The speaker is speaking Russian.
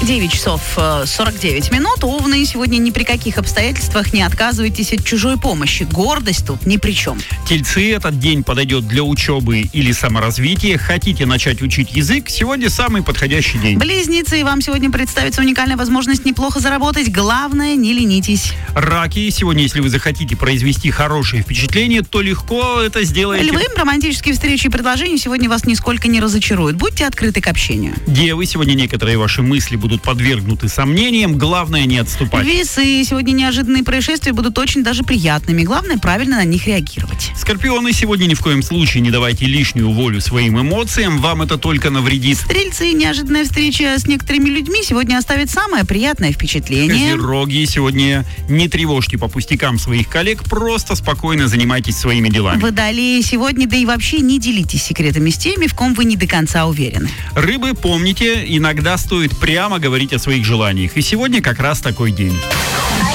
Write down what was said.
9 часов 49 минут. Овны, сегодня ни при каких обстоятельствах не отказывайтесь от чужой помощи. Гордость тут ни при чем. Тельцы, этот день подойдет для учебы или саморазвития. Хотите начать учить язык? Сегодня самый подходящий день. Близнецы, вам сегодня представится уникальная возможность неплохо заработать. Главное, не ленитесь. Раки, сегодня, если вы захотите произвести хорошее впечатление, то легко это сделаете. Львы, романтические встречи и предложения сегодня вас нисколько не разочаруют. Будьте открыты к общению. Девы, сегодня некоторые ваши мысли будут подвергнуты сомнениям. Главное, не отступать. Весы, сегодня неожиданные происшествия будут очень даже приятными. Главное, правильно на них реагировать. Скорпионы, сегодня ни в коем случае не давайте лишнюю волю своим эмоциям. Вам это только навредит. Стрельцы, неожиданная встреча с некоторыми людьми сегодня оставит самое приятное впечатление. Козероги, сегодня не тревожьте по пустякам своих коллег, просто спокойно занимайтесь своими делами. Водолеи, сегодня, да и вообще не делитесь секретами с теми, в ком вы не до конца уверены. Рыбы, помните, иногда стоит прямо говорить о своих желаниях. И сегодня как раз такой день.